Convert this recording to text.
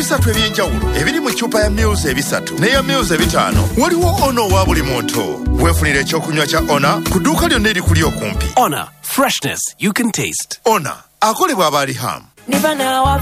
bisatu ebyenjawulo ebiri mu ccupa ya Mils ebisatu n'eya Mils ebitaano. Waliwo Ono wa buli muntu. Weefunira ekyokunywa kya Ona ku dduuka lyonna erikuli okumpi. Ona, freshness you can taste. Ona akolebwa aba Riham.